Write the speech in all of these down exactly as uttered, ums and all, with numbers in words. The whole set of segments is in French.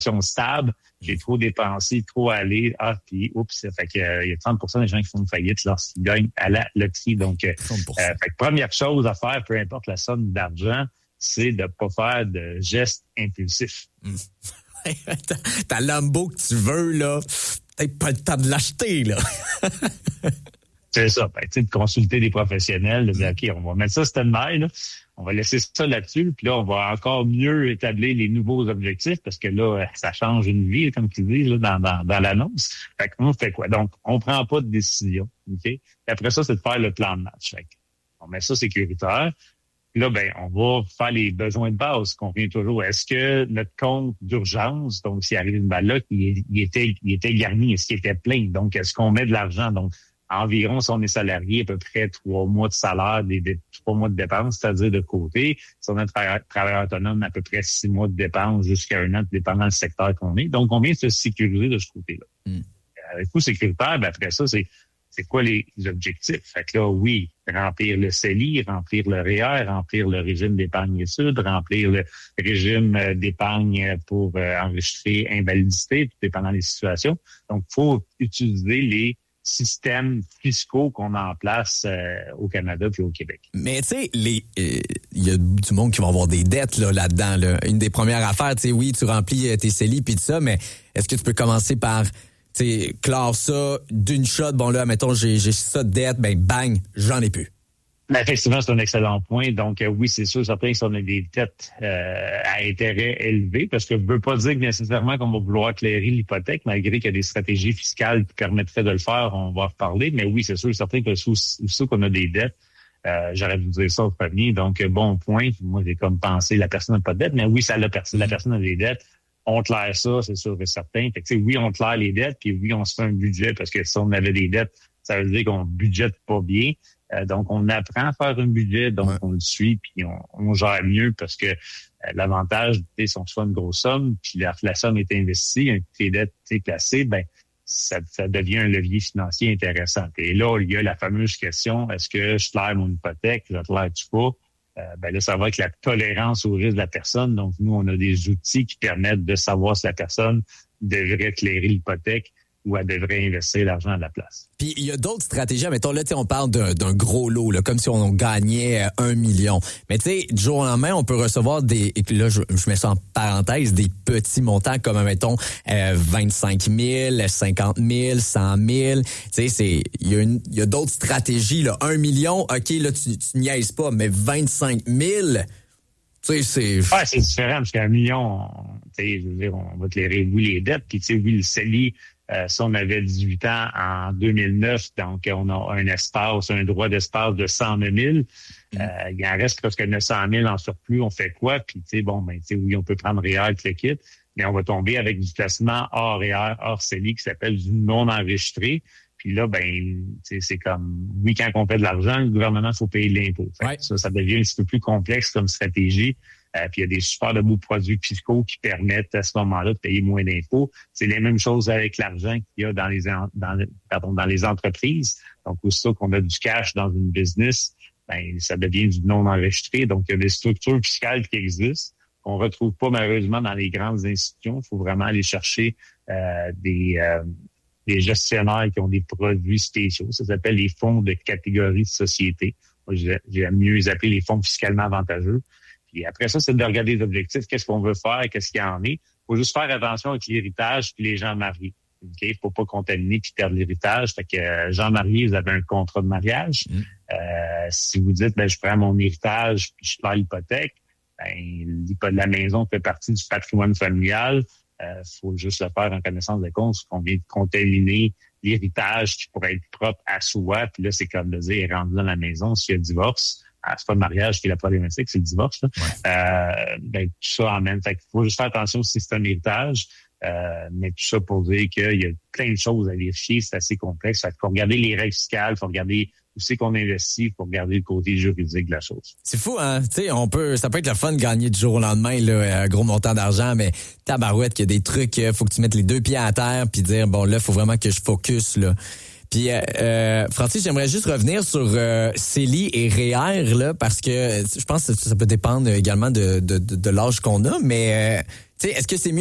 stable, j'ai trop dépensé, trop allé, ah, puis oups, ça fait qu'il euh, y a trente pour cent des gens qui font une faillite lorsqu'ils gagnent à la loterie. Donc, euh, euh, fait que première chose à faire, peu importe la somme d'argent, c'est de pas faire de gestes impulsifs. Mmh. ta, ta Lambo que tu veux, là, peut-être pas le temps de l'acheter, là. C'est ça. Ben, tu sais, de consulter des professionnels, de dire, OK, on va mettre ça stand-by, là. On va laisser ça là-dessus, puis là, on va encore mieux établir les nouveaux objectifs, parce que là, ça change une vie, comme tu dis, là, dans, dans, dans l'annonce. Fait que nous, on fait quoi? Donc, on prend pas de décision, OK? Et après ça, c'est de faire le plan de match. Fait on met ça sécuritaire. Puis là, ben, on va faire les besoins de base qu'on vient toujours. Est-ce que notre compte d'urgence, donc s'il arrive une balle là, il, il était, il était garni, est-ce qu'il était plein? Donc, est-ce qu'on met de l'argent? Donc, environ, si on est salarié, à peu près trois mois de salaire, des, des trois mois de dépenses, c'est-à-dire de côté. Si on est tra- travailleur autonome, à peu près six mois de dépenses jusqu'à un an, dépendant du secteur qu'on est. Donc, on vient se sécuriser de ce côté-là. Mm. Avec coup sécuritaire, ben après ça, c'est c'est quoi les objectifs? Fait que là, oui, remplir le C E L I, remplir le R E E R, remplir le régime d'épargne études, remplir le régime d'épargne pour euh, enregistrer invalidité, tout dépendant des situations. Donc, il faut utiliser les systèmes fiscaux qu'on a en place euh, au Canada puis au Québec. Mais tu sais, les il euh, y a du monde qui va avoir des dettes là, là-dedans. Là. Une des premières affaires, tu sais, oui, tu remplis tes C E L I puis tout ça, mais est-ce que tu peux commencer par, tu sais, clore ça d'une shot, bon là, mettons, j'ai, j'ai ça de dette, ben bang, j'en ai plus. Ben, effectivement, c'est un excellent point. Donc, euh, oui, c'est sûr, certain que si on a des dettes euh, à intérêt élevé, parce que je ne veux pas dire que nécessairement qu'on va vouloir clairer l'hypothèque, malgré qu'il y a des stratégies fiscales qui permettraient de le faire, on va en reparler. Mais oui, c'est sûr, certain que sous, sous qu'on a des dettes, euh, j'aurais dû dire ça au premier. Donc, bon point. Moi, j'ai comme pensé, la personne n'a pas de dette, mais oui, ça la personne, la personne a des dettes. On claire ça, c'est sûr et certain. Fait que, oui, on claire les dettes, puis oui, on se fait un budget, parce que si on avait des dettes, ça veut dire qu'on budgète pas bien. Euh, donc, on apprend à faire un budget, donc ouais. on le suit, puis on, on gère mieux parce que euh, l'avantage, tu sais, si on se fait une grosse somme, puis la, la somme est investie, un coup les dettes placées, ben ça, ça devient un levier financier intéressant. Et là, il y a la fameuse question, est-ce que je claire mon hypothèque, je la claire-tu pas? Euh, ben là, ça va avec la tolérance au risque de la personne. Donc, nous, on a des outils qui permettent de savoir si la personne devrait clairer l'hypothèque ou elle devrait investir l'argent à la place. Puis il y a d'autres stratégies. Mettons, là, on parle d'un, d'un gros lot, là, comme si on gagnait un million. Mais tu sais, du jour au lendemain, on peut recevoir des, et là, je, je mets ça en parenthèse, des petits montants comme, mettons, euh, vingt-cinq mille, cinquante mille, cent mille. Tu sais, c'est, il y a une, il y a d'autres stratégies, là. Un million, OK, là, tu, tu niaises pas, mais vingt-cinq mille, tu sais, c'est... Ouais, c'est différent, parce qu'un million, tu sais, je veux dire, on va clairer, oui, les dettes, puis tu sais, oui, le C E L I. Euh, si on avait dix-huit ans en deux mille neuf, donc on a un espace, un droit d'espace de cent neuf mille. Euh, il en reste presque neuf cent mille en surplus. On fait quoi? Puis, tu sais, bon, ben, tu sais, oui, on peut prendre R E E R, le kit, mais on va tomber avec du placement hors R E E R, hors C E L I, qui s'appelle du non enregistré. Puis là, ben, tu sais, c'est comme, oui, quand on fait de l'argent, le gouvernement, il faut payer de l'impôt. Fait, ouais. Ça, ça devient un petit peu plus complexe comme stratégie. Euh, puis il y a des super de beaux produits fiscaux qui permettent à ce moment-là de payer moins d'impôts. C'est les mêmes choses avec l'argent qu'il y a dans les dans, pardon, dans les entreprises. Donc, aussitôt qu'on a du cash dans une business, ben ça devient du non enregistré. Donc, il y a des structures fiscales qui existent qu'on retrouve pas malheureusement dans les grandes institutions. Il faut vraiment aller chercher euh, des euh, des gestionnaires qui ont des produits spéciaux. Ça s'appelle les fonds de catégorie de société. Moi, j'aime mieux les appeler les fonds fiscalement avantageux. Puis après ça, c'est de regarder les objectifs, qu'est-ce qu'on veut faire, qu'est-ce qu'il y en est. Il faut juste faire attention avec l'héritage puis les gens mariés. Il ne faut pas contaminer puis perdre l'héritage. Fait que euh, gens mariés, vous avez un contrat de mariage. Mmh. Euh, si vous dites, ben je prends mon héritage puis je perds l'hypothèque, ben la maison fait partie du patrimoine familial. Il euh, faut juste le faire en connaissance de cause qu'on vient de contaminer l'héritage qui pourrait être propre à soi. Puis là, c'est comme de dire, rendu dans la maison, s'il y a divorce, ah, c'est pas le mariage qui est la problématique, c'est le divorce. Là. Ouais. Euh, ben, tout ça emmène. Fait qu'il faut juste faire attention si c'est un héritage, euh, mais tout ça pour dire qu'il y a plein de choses à vérifier, c'est assez complexe. Fait qu'il faut regarder les règles fiscales, il faut regarder où c'est qu'on investit, il faut regarder le côté juridique de la chose. C'est fou, hein? Tu sais, on peut, ça peut être le fun de gagner du jour au lendemain, là, un gros montant d'argent, mais tabarouette, qu'il y a des trucs, faut que tu mettes les deux pieds à terre puis dire, bon, là, faut vraiment que je focus, là. Puis, euh, Francis, j'aimerais juste revenir sur euh, C E L I et R E E R, là, parce que je pense que ça peut dépendre également de, de, de, de l'âge qu'on a, mais euh, tu sais, est-ce que c'est mieux de,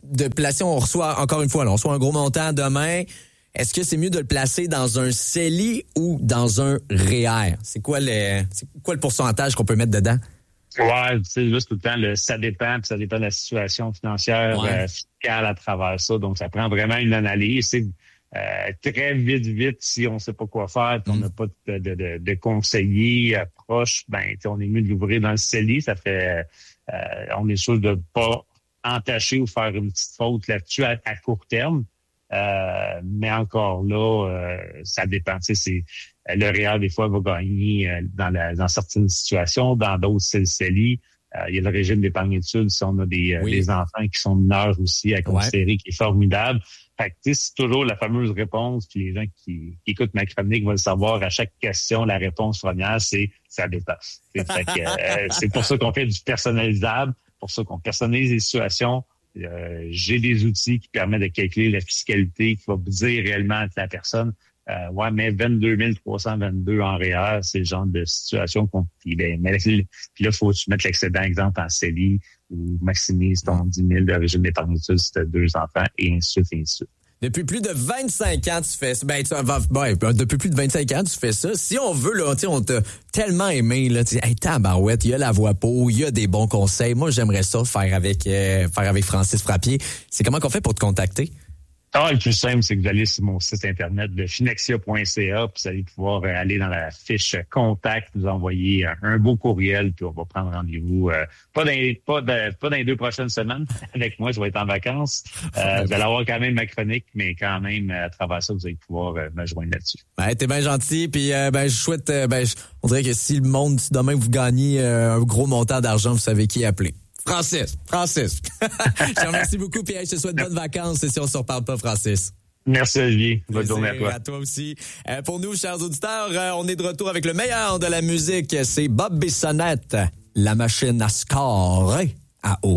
de placer, on reçoit, encore une fois, là, on reçoit un gros montant demain. Est-ce que c'est mieux de le placer dans un C E L I ou dans un R E E R? C'est quoi le, c'est quoi le pourcentage qu'on peut mettre dedans? Ouais, tu sais, juste tout le temps, le, ça dépend, puis ça dépend de la situation financière, ouais. euh, fiscale à travers ça. Donc, ça prend vraiment une analyse. C'est euh, très vite, vite, si on sait pas quoi faire, puis on n'a pas de, de, de, de conseiller euh, proche, ben, on est mieux de l'ouvrir dans le C E L I. Ça fait, euh, on est sûr de pas entacher ou faire une petite faute là-dessus à, à court terme. Euh, mais encore là, euh, ça dépend. Tu sais, c'est le R E E R, des fois, va gagner euh, dans, la, dans certaines situations. Dans d'autres, c'est le C E L I. Euh, il y a le régime d'épargne études si on a des, oui. euh, des enfants qui sont mineurs aussi à considérer, ouais. qui est formidable. Fait que, tu sais, c'est toujours la fameuse réponse. Puis les gens qui, qui écoutent ma chronique vont le savoir. À chaque question, la réponse première, c'est « ça dépend ». Fait que, euh, c'est pour ça qu'on fait du personnalisable, pour ça qu'on personnalise les situations. Euh, j'ai des outils qui permettent de calculer la fiscalité, qui va vous dire réellement à la personne, euh, ouais, mais vingt-deux mille trois cent vingt-deux en R E E R, c'est le genre de situation qu'on... Puis, ben, mais, puis là, il faut que tu mettes l'excédent, exemple, en C E L I ou maximise ton dix mille de régime d'épargne études si tu as deux enfants, et ainsi de suite, et ainsi de suite. Depuis plus de vingt-cinq ans, tu fais ça. Ben, tu, ben, depuis plus de vingt-cinq ans, tu fais ça. Si on veut, là, tu sais, on t'a tellement aimé, là, tu sais, hey, tabarouette, il y a la voix pour, il y a des bons conseils. Moi, j'aimerais ça faire avec, euh, faire avec Francis Frappier. C'est comment qu'on fait pour te contacter? Ah, le plus simple, c'est que vous allez sur mon site internet de finexia point c a, puis vous allez pouvoir aller dans la fiche contact, nous envoyer un beau courriel, puis on va prendre rendez-vous. Euh, pas, dans, pas, de, pas dans les deux prochaines semaines avec moi, je vais être en vacances. Euh, vous allez avoir quand même ma chronique, mais quand même, à travers ça, vous allez pouvoir euh, me joindre là-dessus. Ben, t'es bien gentil, puis euh, ben, je souhaite, euh, ben, je, on dirait que si le monde, si demain vous gagnez euh, un gros montant d'argent, vous savez qui appeler. Francis, Francis. Je te remercie beaucoup, puis je te souhaite bonnes vacances et si on se reparle pas, Francis. Merci, Olivier. Bonne journée à toi. À toi aussi. Euh, pour nous, chers auditeurs, euh, on est de retour avec le meilleur de la musique. C'est Bob Bissonnette, la machine à scorer à eau.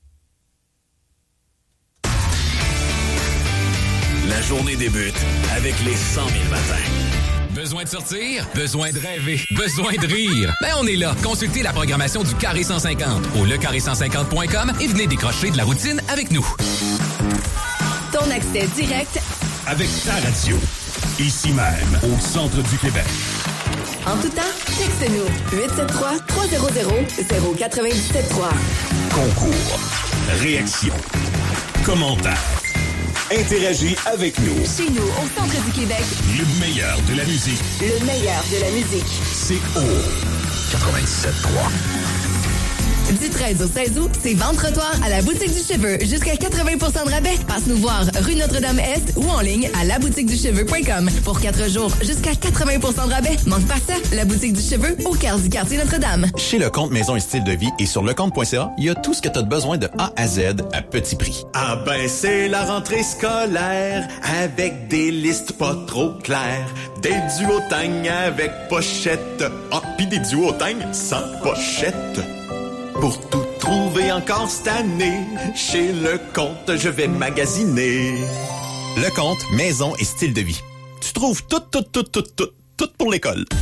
La journée débute avec les cent mille matins. Besoin de sortir? Besoin de rêver? Besoin de rire? Ben, on est là. Consultez la programmation du Carré cent cinquante au le carré cent cinquante point com et venez décrocher de la routine avec nous. Ton accès direct avec ta radio. Ici même, au centre du Québec. En tout temps, texte-nous huit sept trois, trois zéro zéro, zéro neuf sept trois. Concours, réaction, commentaire. Interagis avec nous. Chez nous, au centre du Québec. Le meilleur de la musique. Le meilleur de la musique. C'est au quatre-vingt-dix-sept trois. Du treize au seize août, c'est vente-trottoir à la boutique du cheveu. Jusqu'à quatre-vingts pour cent de rabais. Passe nous voir rue Notre-Dame-Est ou en ligne à la boutique du cheveu point com. Pour quatre jours, jusqu'à quatre-vingts pour cent de rabais. Manque pas ça, la boutique du cheveu au cœur du quartier Notre-Dame. Chez Lecomte Maison et Style de Vie et sur lecomte point c a, il y a tout ce que tu as besoin de A à Z à petit prix. Ah ben c'est la rentrée scolaire avec des listes pas trop claires. Des duotangs avec pochette. Ah, pis des duotangs sans pochette. Pour tout trouver encore cette année, chez Lecomte, je vais magasiner. Lecomte, maison et style de vie. Tu trouves tout, tout, tout, tout, tout, tout pour l'école.